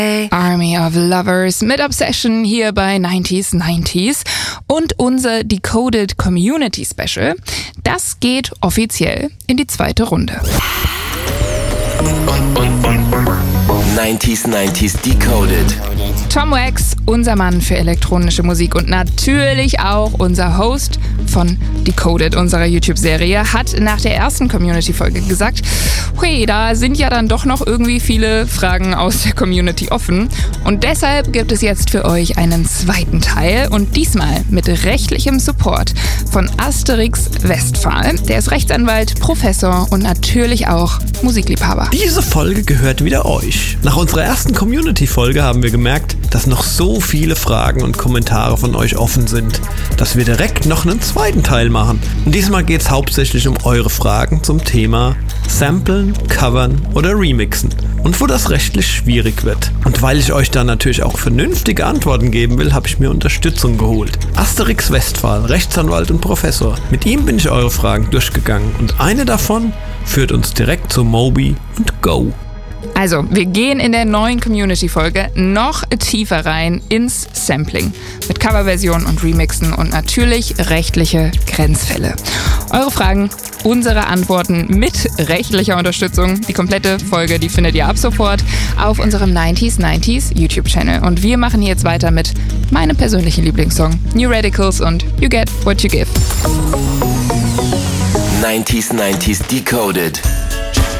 Army of Lovers mit Obsession hier bei 90s und unser Decoded Community Special, das geht offiziell in die zweite Runde. 90s Decoded. Tom Wax, unser Mann für elektronische Musik und natürlich auch unser Host von Decoded, unserer YouTube-Serie, hat nach der ersten Community-Folge gesagt, hey, da sind ja dann doch noch irgendwie viele Fragen aus der Community offen und deshalb gibt es jetzt für euch einen zweiten Teil und diesmal mit rechtlichem Support von Asterix Westphal. Der ist Rechtsanwalt, Professor und natürlich auch Musikliebhaber. Diese Folge gehört wieder euch. Nach unserer ersten Community-Folge haben wir gemerkt, dass noch so viele Fragen und Kommentare von euch offen sind, dass wir direkt noch einen zweiten Teil machen. Und diesmal geht es hauptsächlich um eure Fragen zum Thema Samplen, Covern oder Remixen und wo das rechtlich schwierig wird. Und weil ich euch da natürlich auch vernünftige Antworten geben will, habe ich mir Unterstützung geholt. Asterix Westphal, Rechtsanwalt und Professor. Mit ihm bin ich eure Fragen durchgegangen und eine davon führt uns direkt zu Moby und Go. Also, wir gehen in der neuen Community-Folge noch tiefer rein ins Sampling. Mit Coverversionen und Remixen und natürlich rechtliche Grenzfälle. Eure Fragen, unsere Antworten mit rechtlicher Unterstützung. Die komplette Folge, die findet ihr ab sofort auf unserem 90s YouTube-Channel. Und wir machen jetzt weiter mit meinem persönlichen Lieblingssong New Radicals und You Get What You Give. 90s Decoded.